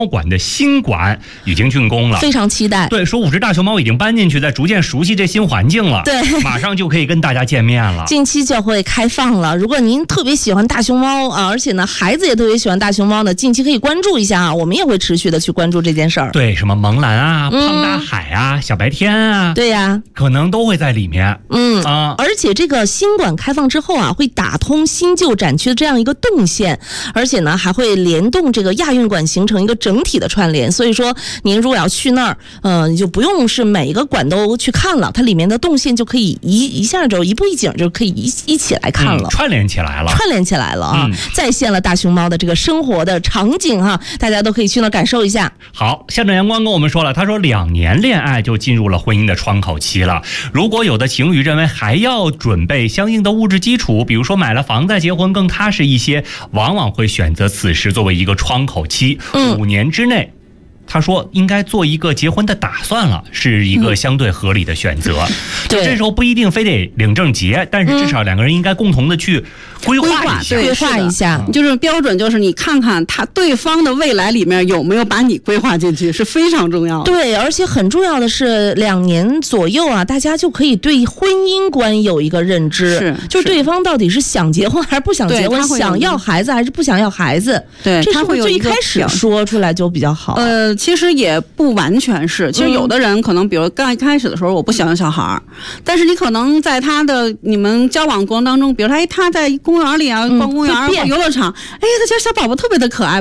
馆的新馆已经竣工了， 非常期待。 对，说5只大熊猫已经搬进去，在逐渐熟悉这新环境了， 对， 马上就可以跟大家见面了。 近期就会开放了，如果您特别喜欢大熊猫啊，而且呢孩子也特别喜欢大熊猫呢，近期可以关注一下啊，我们也会持续的去关注这件事儿。 对，什么萌兰啊、胖大海啊、小白天啊， 对呀， 可能都会在里面。 而且这个新馆开放之后啊，会打通新旧展区的这样一个动线，而且呢还会联动这个亚运馆，形成一个整体的串联。所以说您如果要去那儿，你就不用是每一个馆都去看了，它里面的动线就可以一下就一步一景就可以一起来看了， 串联起来了啊，再现了大熊猫的这个生活的场景哈，大家都可以去那儿感受一下。 好，校长阳光跟我们说了，他说2年恋爱就进入了婚姻的窗口期了。如果有的情侣认为还要准备相应的物质基础，比如说买了房再结婚更踏实一些，往往会选择此时作为一个窗口期。5年之内，他说应该做一个结婚的打算了，是一个相对合理的选择。 对， 这时候不一定非得领证结，但是至少2个人应该共同的去规划一下， 就是标准，就是你看看对方的未来里面有没有把你规划进去，是非常重要的。 对，而且很重要的是2年左右啊，大家就可以对婚姻观有一个认知，就是对方到底是想结婚还是不想结婚，想要孩子还是不想要孩子。 对， 这是不是就一开始说出来就比较好？ 其实也不完全是，其实有的人可能比如刚一开始的时候我不想要小孩，但是你可能在你们交往过程当中，比如他在公园里啊，逛公园或游乐场，他觉得小宝宝特别的可爱，